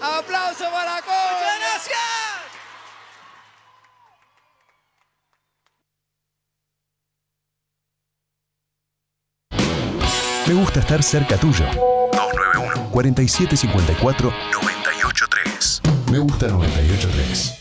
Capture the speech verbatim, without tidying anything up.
¡Aplauso para Cole! ¡Muchas gracias! Me gusta estar cerca tuyo. dos nueve uno, cuatro siete cinco cuatro, nueve ocho tres. Me gusta noventa y ocho tres.